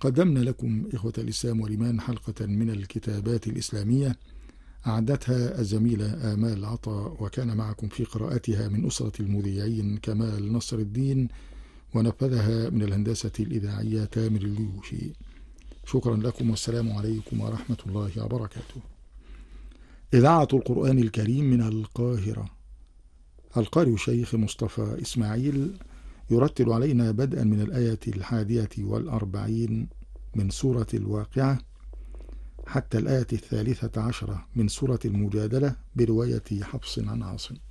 قدمنا لكم إخوة الإسلام والإيمان حلقة من الكتابات الإسلامية أعدتها الزميلة آمال عطا، وكان معكم في قراءتها من أسرة المذيعين كمال نصر الدين، ونفذها من الهندسة الإذاعية تامر الجيوشي. شكرا لكم والسلام عليكم ورحمة الله وبركاته. إذاعة القرآن الكريم من القاهرة. القارئ الشيخ مصطفى إسماعيل يرتل علينا بدءا من الآية 41 من سورة الواقعة حتى الآية 13 من سورة المجادلة برواية حفص عن عاصم.